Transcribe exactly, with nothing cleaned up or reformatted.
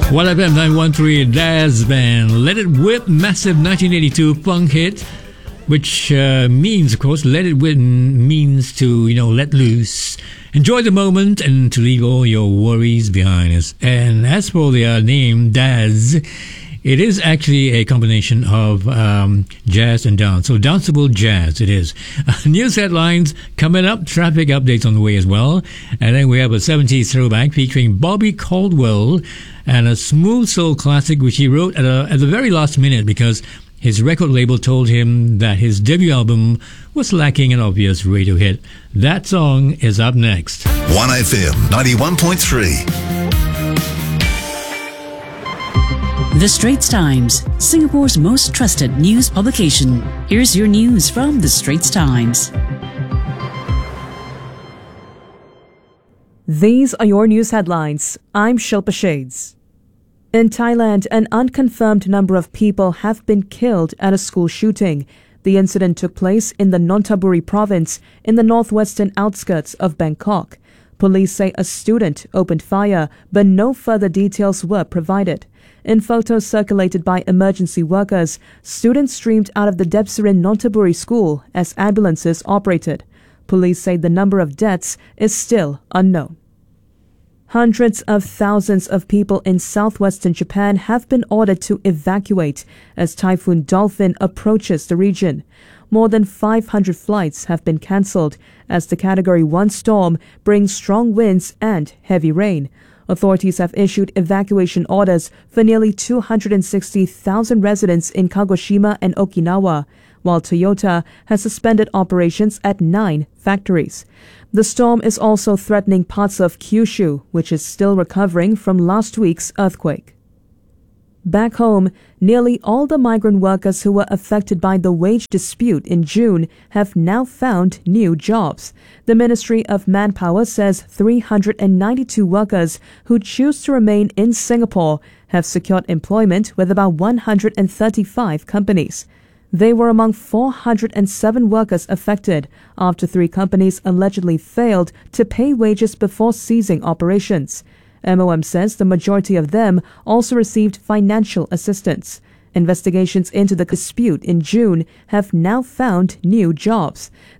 one F M nine one three, Daz Band, Let It Whip, massive nineteen eighty-two funk hit, which uh, means, of course, let it whip means to, you know, let loose, enjoy the moment, and to leave all your worries behind us. And as for the uh, name, Daz, it is actually a combination of um, jazz and dance. So danceable jazz it is. Uh, news headlines coming up, traffic updates on the way as well. And then we have a seventies throwback featuring Bobby Caldwell and a smooth soul classic which he wrote at, a, at the very last minute because his record label told him that his debut album was lacking an obvious radio hit. That song is up next. one F M ninety-one point three. The Straits Times, Singapore's most trusted news publication. Here's your news from The Straits Times. These are your news headlines. I'm Shilpa Shades. In Thailand, an unconfirmed number of people have been killed at a school shooting. The incident took place in the Nonthaburi province in the northwestern outskirts of Bangkok. Police say a student opened fire, but no further details were provided. In photos circulated by emergency workers, students streamed out of the Debsirin Nonthaburi school as ambulances operated. Police say the number of deaths is still unknown. Hundreds of thousands of people in southwestern Japan have been ordered to evacuate as Typhoon Dolphin approaches the region. More than five hundred flights have been cancelled as the Category one storm brings strong winds and heavy rain. Authorities have issued evacuation orders for nearly two hundred sixty thousand residents in Kagoshima and Okinawa, while Toyota has suspended operations at nine factories. The storm is also threatening parts of Kyushu, which is still recovering from last week's earthquake. Back home, nearly all the migrant workers who were affected by the wage dispute in June have now found new jobs. The Ministry of Manpower says three hundred ninety-two workers who choose to remain in Singapore have secured employment with about one hundred thirty-five companies. They were among four hundred seven workers affected after three companies allegedly failed to pay wages before ceasing operations. M O M says the majority of them also received financial assistance. Investigations into the dispute in June have now found new jobs.